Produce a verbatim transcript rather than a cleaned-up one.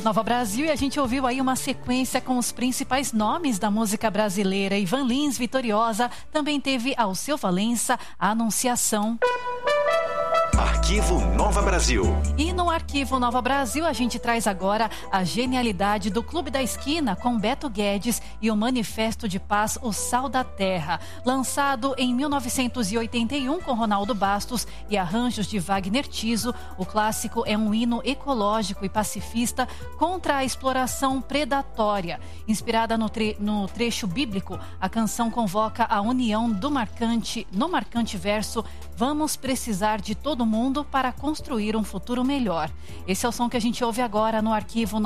Nova Brasil, e a gente ouviu aí uma sequência com os principais nomes da música brasileira. Ivan Lins, Vitoriosa, também teve Alceu Valença, a Anunciação. Arquivo Nova Brasil. E no Arquivo Nova Brasil a gente traz agora a genialidade do Clube da Esquina com Beto Guedes e o Manifesto de Paz, O Sal da Terra. Lançado em mil novecentos e oitenta e um com Ronaldo Bastos e arranjos de Wagner Tiso, o clássico é um hino ecológico e pacifista contra a exploração predatória. Inspirada no, tre- no trecho bíblico, a canção convoca a união do marcante, no marcante verso: vamos precisar de todo mundo para construir um futuro melhor. Esse é o som que a gente ouve agora no Arquivo